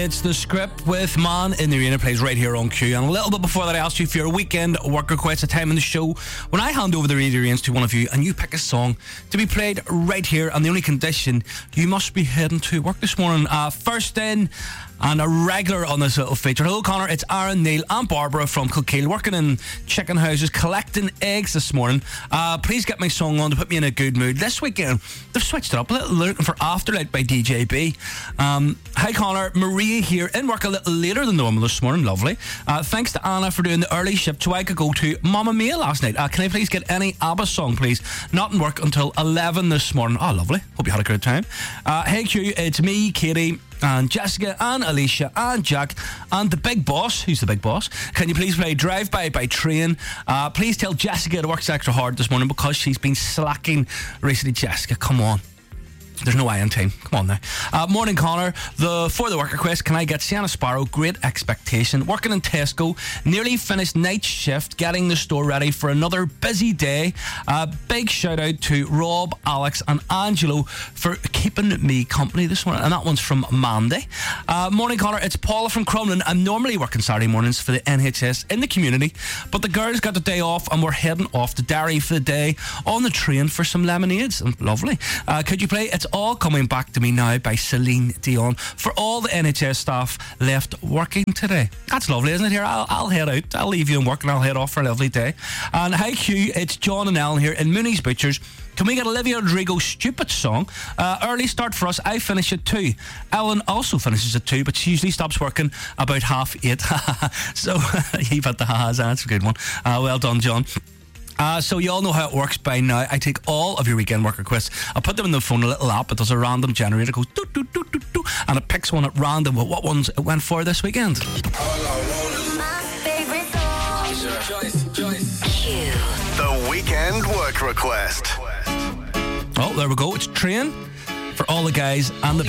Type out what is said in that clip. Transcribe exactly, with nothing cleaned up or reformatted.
It's The Script with Man in the Arena, plays right here on Q. And a little bit before that, I asked you for your weekend work request, a time in the show when I hand over the radio reins to one of you and you pick a song to be played right here. And the only condition, you must be heading to work this morning. Uh, first in, and a regular on this little feature. Hello, Connor. It's Aaron, Neil, and Barbara from Kilkeel, working in chicken houses, collecting eggs this morning. Uh, please get my song on to put me in a good mood. This weekend, they've switched it up a little, looking for Afterlight by D J B. Um, hi, Connor. Maria here, in work a little later than normal this morning. Lovely. Uh, thanks to Anna for doing the early shift so I could go to Mamma Mia last night. Uh, can I please get any ABBA song, please? Not in work until eleven this morning. Oh, lovely. Hope you had a good time. Uh, hey, Q. It's me, Katie, and Jessica, and Alicia, and Jack, and the big boss. Who's the big boss? Can you please play Drive By by Train? Uh, please tell Jessica to work extra hard this morning because she's been slacking recently. Jessica, come on. There's no I in time. Come on now. Uh, morning, Connor. The For the work request, can I get Sienna Sparrow, Great Expectation, working in Tesco, nearly finished night shift, getting the store ready for another busy day. Uh, big shout out to Rob, Alex, and Angelo for keeping me company this morning. And that one's from Mandy. Uh, morning, Connor. It's Paula from Crumlin. I'm normally working Saturday mornings for the N H S in the community, but the girls got the day off and we're heading off to Derry for the day on the train for some lemonades. Lovely. Uh, could you play It's All Coming Back to Me Now by Celine Dion for all the N H S staff left working today? That's lovely, isn't it? Here, I'll, I'll head out. I'll leave you in work and I'll head off for a lovely day. And hi, Q. It's John and Ellen here in Mooney's Butchers. Can we get Olivia Rodrigo's Stupid Song? Uh, early start for us. I finish at two. Ellen also finishes at two, but she usually stops working about half eight. So you've had the ha-has. That's a good one. Uh, well done, John. Uh, so you all know how it works by now. I take all of your weekend work requests. I put them in the phone, a little app. It does a random generator. It goes doo, doo, doo, doo, doo, and it picks one at random. Well, what ones it went for this weekend? My favorite song. Joyce, Joyce. Q. The weekend work request. Oh, there we go. It's Train for all the guys and the